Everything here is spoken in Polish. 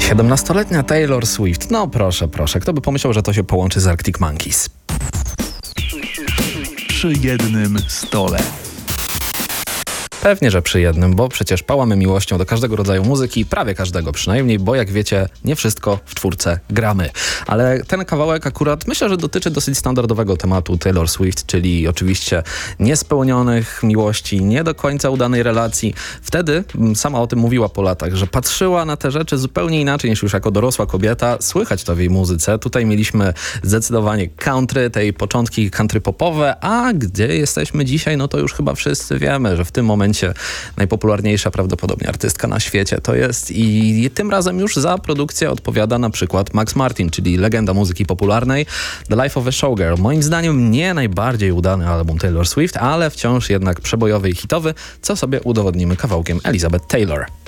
17-letnia Taylor Swift. No proszę, kto by pomyślał, że to się połączy z Arctic Monkeys. Przy jednym stole. Pewnie, że przy jednym, bo przecież pałamy miłością do każdego rodzaju muzyki, prawie każdego przynajmniej, bo jak wiecie, nie wszystko w czwórce gramy. Ale ten kawałek akurat myślę, że dotyczy dosyć standardowego tematu Taylor Swift, czyli oczywiście niespełnionych miłości, nie do końca udanej relacji. Wtedy sama o tym mówiła po latach, że patrzyła na te rzeczy zupełnie inaczej niż już jako dorosła kobieta. Słychać to w jej muzyce. Tutaj mieliśmy zdecydowanie country, tej początki country popowe, a gdzie jesteśmy dzisiaj, no to już chyba wszyscy wiemy, że w tym momencie najpopularniejsza prawdopodobnie artystka na świecie to jest i tym razem już za produkcję odpowiada na przykład Max Martin, czyli legenda muzyki popularnej. The Life of a Showgirl. Moim zdaniem nie najbardziej udany album Taylor Swift, ale wciąż jednak przebojowy i hitowy, co sobie udowodnimy kawałkiem Elizabeth Taylor.